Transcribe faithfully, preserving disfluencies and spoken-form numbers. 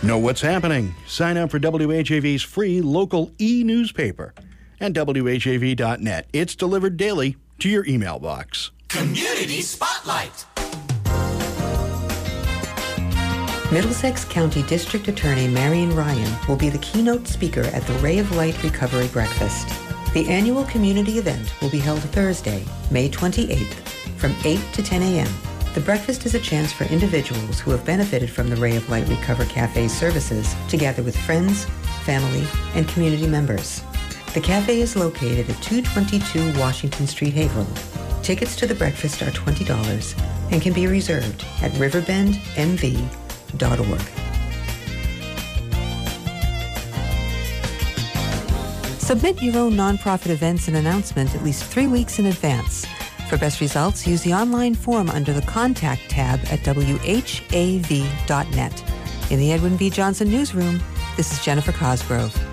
Know what's happening. Sign up for W H A V's free local e-newspaper at W H A V dot net. It's delivered daily to your email box. Community Spotlight. Middlesex County District Attorney Marion Ryan will be the keynote speaker at the Ray of Light Recovery Breakfast. The annual community event will be held Thursday, May twenty-eighth, from eight to ten a.m. The breakfast is a chance for individuals who have benefited from the Ray of Light Recover Cafe services to gather with friends, family, and community members. The cafe is located at two twenty-two Washington Street, Haverhill. Tickets to the breakfast are twenty dollars and can be reserved at riverbend m v dot org. Submit your own nonprofit events and announcement at least three weeks in advance. For best results, use the online form under the Contact tab at W H A V dot net. In the Edwin V. Johnson Newsroom, this is Jennifer Cosgrove.